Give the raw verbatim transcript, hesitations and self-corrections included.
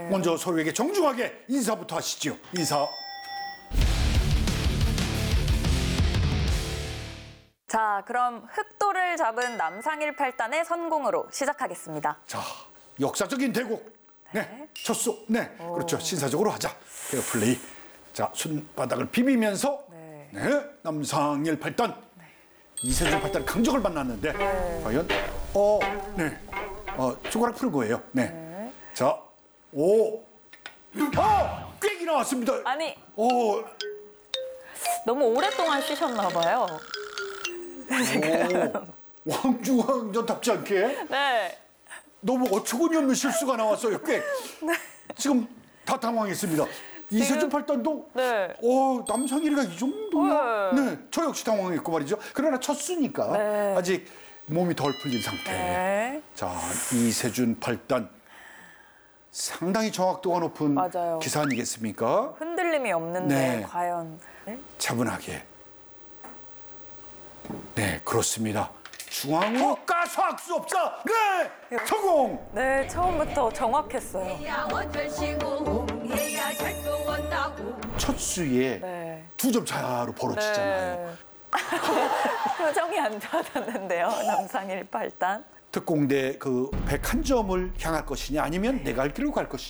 먼저 서로에게 정중하게 인사부터 하시죠. 인사. 자, 그럼 흑도를 잡은 남상일팔단의 선공으로 시작하겠습니다. 자, 역사적인 대국. 네, 첫수. 네, 오. 그렇죠. 신사적으로 하자. 페어 플레이. 자, 손바닥을 비비면서 네. 네, 남상일팔단. 이세준 팔단 강적을 만났는데 네. 과연 어, 네, 어, 손가락 푸는 거예요. 네, 네. 자, 오, 어, 꽥이 나왔습니다. 아니, 오, 너무 오랫동안 쉬셨나 봐요. 오, 왕중왕전답지 않게 네. 너무 어처구니 없는 실수가 나왔어요. 꽥. 지금 다 당황했습니다. 이세준 팔단도 네. 어, 남상일이가 이 정도야? 네. 네, 저 역시 당황했고 말이죠. 그러나 첫 수니까 네. 아직 몸이 덜 풀린 상태. 네. 자, 이세준 팔단 상당히 정확도가 높은 맞아요. 기사 아니겠습니까? 흔들림이 없는데 네. 과연. 네? 차분하게. 네, 그렇습니다. 중앙으로 까서 악수 없다. 네, 성공. 네, 처음부터 정확했어요. 첫 수에 네. 두 점 차로 벌어지잖아요. 네. 표정이 안 좋아졌는데요, 남상일팔단. 특공대 그 백한 점을 향할 것이냐 아니면 내가 갈 길로 갈 것이냐.